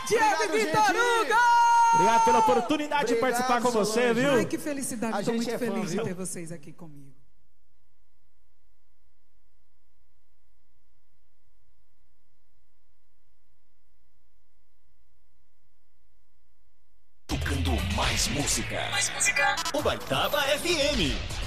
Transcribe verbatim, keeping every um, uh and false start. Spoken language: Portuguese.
Diego e Vitor Hugo! Obrigado pela oportunidade Obrigado, de participar com você, Solange. viu? Ai, que felicidade, A estou gente muito é fã, feliz de viu? ter vocês aqui comigo. Tocando mais música. Mais música. Ubaitaba F M.